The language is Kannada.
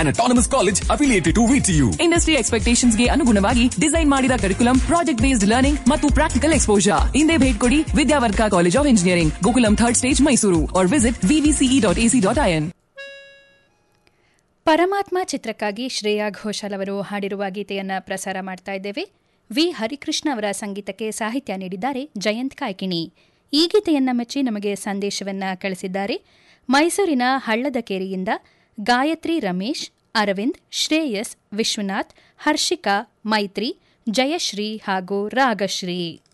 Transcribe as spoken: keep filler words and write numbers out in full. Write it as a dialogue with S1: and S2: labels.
S1: an autonomous college affiliated to V T U.
S2: Industry expectations ಗೆ ಅನುಗುಣವಾಗಿ ಡಿಸೈನ್ ಮಾಡಿದ ಕರಿಕುಲಂ, ಪ್ರಾಜೆಕ್ಟ್ ಬೇಸ್ಡ್ ಲರ್ನಿಂಗ್ ಮತ್ತು ಪ್ರಾಕ್ಟಿಕಲ್ ಎಕ್ಸ್ಪೋಜರ್. ಹಿಂದೆ ಭೇಟಿ ಕೊಡಿ Vidyavardhaka college of engineering, Gokulam third stage, Mysuru, or visit v v c e dot a c dot i n.
S3: ಪರಮಾತ್ಮ ಚಿತ್ರಕ್ಕಾಗಿ ಶ್ರೇಯಾ ಘೋಷಾಲ್ ಅವರು ಹಾಡಿರುವ ಗೀತೆಯನ್ನು ಪ್ರಸಾರ ಮಾಡ್ತಾ ಇದ್ದೇವೆ. ವಿ ಹರಿಕೃಷ್ಣ ಅವರ ಸಂಗೀತಕ್ಕೆ ಸಾಹಿತ್ಯ ನೀಡಿದ್ದಾರೆ ಜಯಂತ್ ಕಾಯ್ಕಿಣಿ. ಈ ಗೀತೆಯನ್ನ ಮೆಚ್ಚಿ ನಮಗೆ ಸಂದೇಶವನ್ನ ಕಳಿಸಿದ್ದಾರೆ ಮೈಸೂರಿನ ಹಳ್ಳದಕೇರಿಯಿಂದ ಗಾಯತ್ರಿ ರಮೇಶ್, ಅರವಿಂದ್, ಶ್ರೇಯಸ್, ವಿಶ್ವನಾಥ್, ಹರ್ಷಿಕಾ, ಮೈತ್ರಿ, ಜಯಶ್ರೀ ಹಾಗೂ ರಾಗಶ್ರೀ.